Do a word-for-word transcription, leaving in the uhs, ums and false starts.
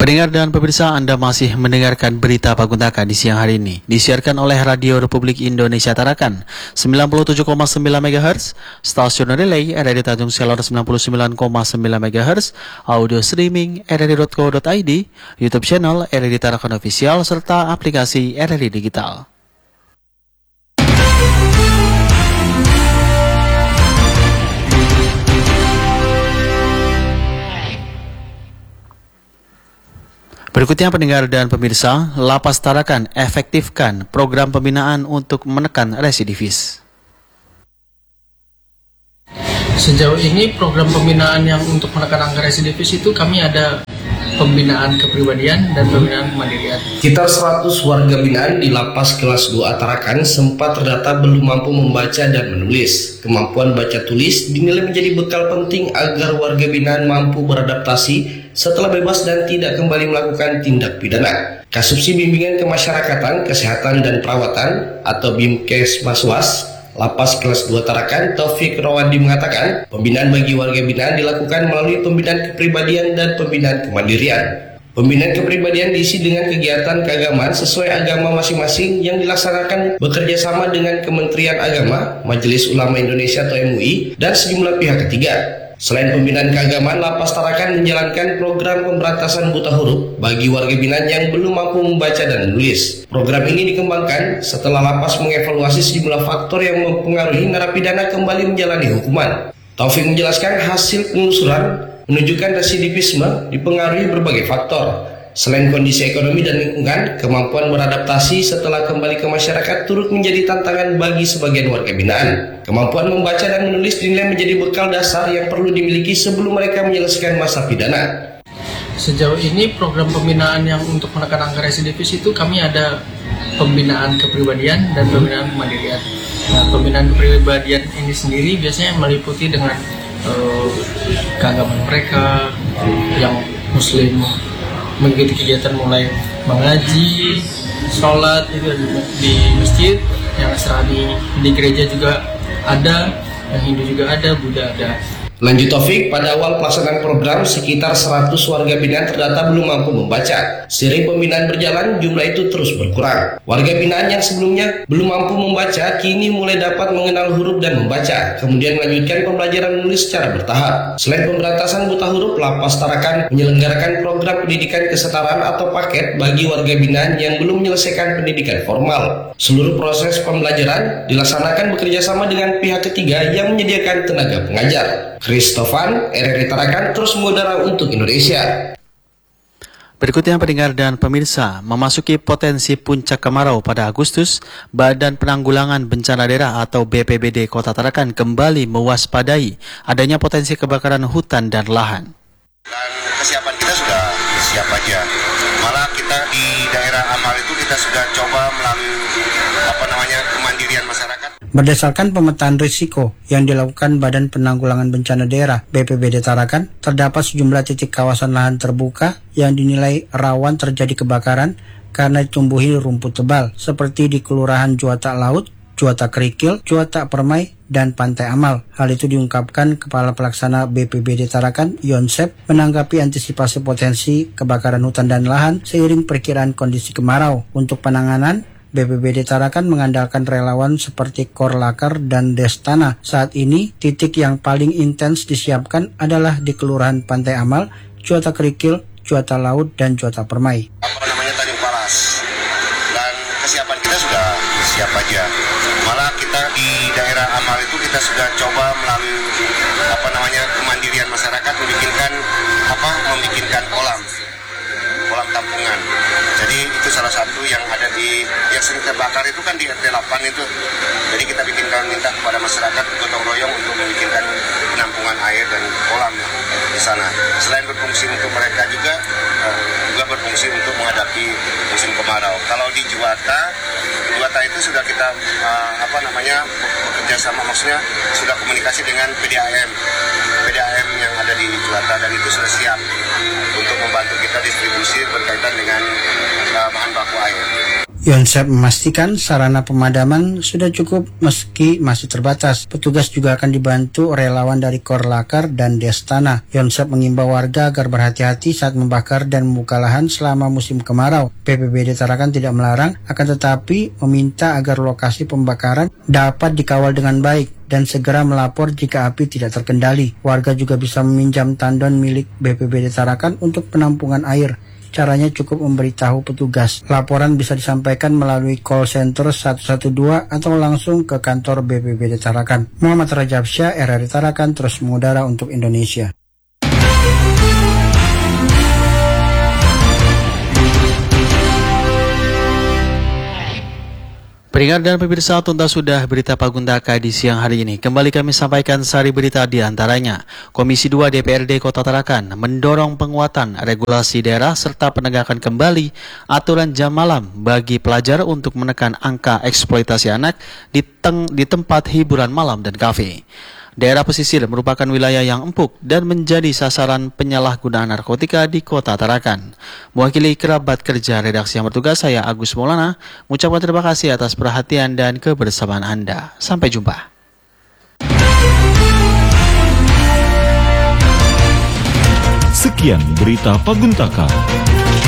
Pendengar dan pemirsa, Anda masih mendengarkan berita Paguntaka di siang hari ini. Disiarkan oleh Radio Republik Indonesia Tarakan sembilan puluh tujuh koma sembilan megahertz, stasiun relay R R I Tanjung Selor sembilan puluh sembilan koma sembilan megahertz, audio streaming r r i dot co dot i d, YouTube channel R R I Tarakan Official, serta aplikasi R R I Digital. Berikutnya pendengar dan pemirsa, Lapas Tarakan efektifkan program pembinaan untuk menekan residivis. Sejauh ini program pembinaan yang untuk menekan angka residivis itu kami ada pembinaan kepribadian dan pembinaan kemandirian. Sekitar seratus warga binaan di Lapas Kelas dua Tarakan sempat terdata belum mampu membaca dan menulis. Kemampuan baca tulis dinilai menjadi bekal penting agar warga binaan mampu beradaptasi setelah bebas dan tidak kembali melakukan tindak pidana. Kasubsi Bimbingan Kemasyarakatan, Kesehatan dan Perawatan atau Bimkes Maswas Lapas Kelas dua Tarakan, Taufik Rawandi mengatakan, pembinaan bagi warga binaan dilakukan melalui pembinaan kepribadian dan pembinaan kemandirian. Pembinaan kepribadian diisi dengan kegiatan keagamaan sesuai agama masing-masing yang dilaksanakan bekerja sama dengan Kementerian Agama, Majelis Ulama Indonesia atau M U I, dan sejumlah pihak ketiga. Selain pembinaan keagamaan, Lapas Tarakan menjalankan program pemberantasan buta huruf bagi warga binaan yang belum mampu membaca dan menulis. Program ini dikembangkan setelah Lapas mengevaluasi sejumlah faktor yang mempengaruhi narapidana kembali menjalani hukuman. Taufik menjelaskan hasil penelusuran menunjukkan residivisme dipengaruhi berbagai faktor. Selain kondisi ekonomi dan lingkungan, kemampuan beradaptasi setelah kembali ke masyarakat turut menjadi tantangan bagi sebagian warga binaan. Kemampuan membaca dan menulis dinilai menjadi bekal dasar yang perlu dimiliki sebelum mereka menyelesaikan masa pidana. Sejauh ini program pembinaan yang untuk menekan angka residivis itu kami ada pembinaan kepribadian dan pembinaan kemandirian. Nah, pembinaan kepribadian ini sendiri biasanya meliputi dengan uh, keagamaan mereka yang muslim, mengikuti kegiatan mulai mengaji, sholat itu di masjid, yang Nasrani di gereja juga ada, yang Hindu juga ada, Buddha ada. Lanjut Taufik, pada awal pelaksanaan program sekitar seratus warga binaan terdata belum mampu membaca. Seiring pembinaan berjalan, jumlah itu terus berkurang. Warga binaan yang sebelumnya belum mampu membaca kini mulai dapat mengenal huruf dan membaca, kemudian melanjutkan pembelajaran menulis secara bertahap. Selain pemberantasan buta huruf, Lapas Tarakan menyelenggarakan program pendidikan kesetaraan atau paket bagi warga binaan yang belum menyelesaikan pendidikan formal. Seluruh proses pembelajaran dilaksanakan bekerjasama dengan pihak ketiga yang menyediakan tenaga pengajar. Christofan, R R I Tarakan terus mengudara untuk Indonesia. Berikutnya pendengar dan pemirsa, memasuki potensi puncak kemarau pada Agustus, Badan Penanggulangan Bencana Daerah atau B P B D Kota Tarakan kembali mewaspadai adanya potensi kebakaran hutan dan lahan. Dan kesiapan kita sudah siap aja. Malah kita di daerah amal itu kita sudah coba melalui apa namanya kemandirian masyarakat. Berdasarkan pemetaan risiko yang dilakukan Badan Penanggulangan Bencana Daerah B P B D Tarakan, terdapat sejumlah titik kawasan lahan terbuka yang dinilai rawan terjadi kebakaran karena ditumbuhi rumput tebal, seperti di Kelurahan Juwata Laut, Juwata Kerikil, Juwata Permai, dan Pantai Amal. Hal itu diungkapkan Kepala Pelaksana B P B D Tarakan, Yonsep, menanggapi antisipasi potensi kebakaran hutan dan lahan seiring perkiraan kondisi kemarau. Untuk penanganan, B P B D Tarakan mengandalkan relawan seperti Korlakar dan Destana. Saat ini, titik yang paling intens disiapkan adalah di Kelurahan Pantai Amal, Juwata Kerikil, Juwata Laut, dan Juwata Permai. Apa namanya Tanjung Palas. Dan kesiapan kita sudah siap aja. Malah kita di daerah amal itu kita sudah coba melalui apa namanya kemandirian masyarakat membikinkan apa membikinkan kolam. kolam tampungan. Jadi itu salah satu yang ada di yang sering terbakar itu kan di R T delapan itu. Jadi kita bikinkan minta kepada masyarakat gotong royong untuk membikinkan penampungan air dan kolam di sana. Selain berfungsi untuk mereka juga uh, juga berfungsi untuk menghadapi musim kemarau. Kalau di Juwata, Juwata itu sudah kita uh, apa namanya bekerja sama, maksudnya sudah komunikasi dengan P D A M. P D A M yang ada di Juwata dan itu sudah siap untuk membantu kita distribusi berkaitan dengan uh, bahan baku air. Yonsep memastikan sarana pemadaman sudah cukup meski masih terbatas. Petugas juga akan dibantu relawan dari Korlakar dan Destana. Yonsep mengimbau warga agar berhati-hati saat membakar dan membuka lahan selama musim kemarau. B P B D Tarakan tidak melarang, akan tetapi meminta agar lokasi pembakaran dapat dikawal dengan baik dan segera melapor jika api tidak terkendali. Warga juga bisa meminjam tandon milik B P B D Tarakan untuk penampungan air. Caranya cukup memberitahu petugas. Laporan bisa disampaikan melalui call center satu satu dua atau langsung ke kantor B P B D Tarakan. Muhammad Rajabsyah, R R I Tarakan, terus mengudara untuk Indonesia. Peringat dan pemirsa, tuntas sudah berita Paguntaka di siang hari ini. Kembali kami sampaikan sari berita di antaranya. Komisi dua D P R D Kota Tarakan mendorong penguatan regulasi daerah serta penegakan kembali aturan jam malam bagi pelajar untuk menekan angka eksploitasi anak di, teng di tempat hiburan malam dan kafe. Daerah pesisir merupakan wilayah yang empuk dan menjadi sasaran penyalahgunaan narkotika di Kota Tarakan. Mewakili kerabat kerja redaksi yang bertugas, saya Agus Maulana, mengucapkan terima kasih atas perhatian dan kebersamaan Anda. Sampai jumpa. Sekian berita Paguntaka.